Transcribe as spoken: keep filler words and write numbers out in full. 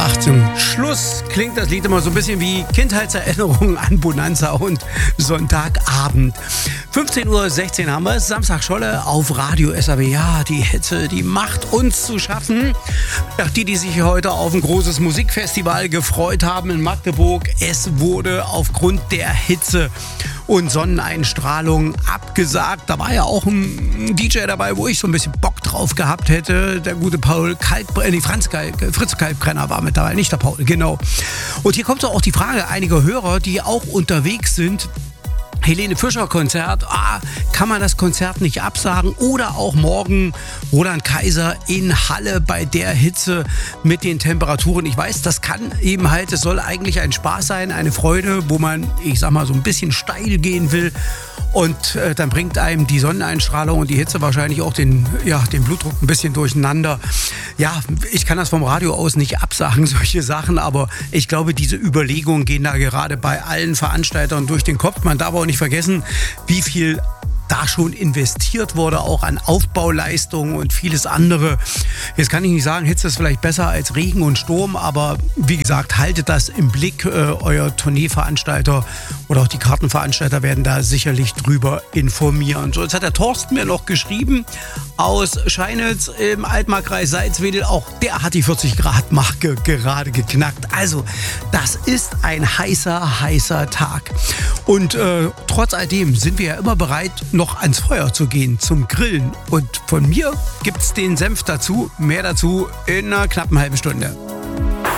Ach, zum Schluss klingt das Lied immer so ein bisschen wie Kindheitserinnerungen an Bonanza und Sonntagabend. fünfzehn Uhr sechzehn haben wir es, Samstag Scholle auf Radio S A W. Ja, die Hitze, die macht uns zu schaffen. Ja, die, die sich heute auf ein großes Musikfestival gefreut haben in Magdeburg, es wurde aufgrund der Hitze und Sonneneinstrahlung abgesagt. Da war ja auch ein D J dabei, wo ich so ein bisschen Bock drauf gehabt hätte. Der gute Paul Kalkbrenner, nee, Franz Kalk, Fritz Kalkbrenner war mit dabei, nicht der Paul, genau. Und hier kommt so auch die Frage einiger Hörer, die auch unterwegs sind. Helene Fischer Konzert, ah, kann man das Konzert nicht absagen? Oder auch morgen Roland Kaiser in Halle bei der Hitze mit den Temperaturen. Ich weiß, das kann eben halt, es soll eigentlich ein Spaß sein, eine Freude, wo man, ich sag mal, so ein bisschen steil gehen will. Und äh, dann bringt einem die Sonneneinstrahlung und die Hitze wahrscheinlich auch den, ja, den Blutdruck ein bisschen durcheinander. Ja, ich kann das vom Radio aus nicht absagen, solche Sachen, aber ich glaube, diese Überlegungen gehen da gerade bei allen Veranstaltern durch den Kopf. Man darf auch nicht vergessen, wie viel da schon investiert wurde, auch an Aufbauleistungen und vieles andere. Jetzt kann ich nicht sagen, Hitze ist vielleicht besser als Regen und Sturm, aber wie gesagt, haltet das im Blick. Äh, euer Tourneeveranstalter oder auch die Kartenveranstalter werden da sicherlich drüber informieren. So, jetzt hat der Thorsten mir noch geschrieben aus Scheinitz im Altmarkkreis Salzwedel. Auch der hat die vierzig Grad Marke gerade geknackt. Also, das ist ein heißer, heißer Tag. Und äh, trotz alledem sind wir ja immer bereit, noch ans Feuer zu gehen, zum Grillen. Und von mir gibt's den Senf dazu. Mehr dazu in einer knappen halben Stunde.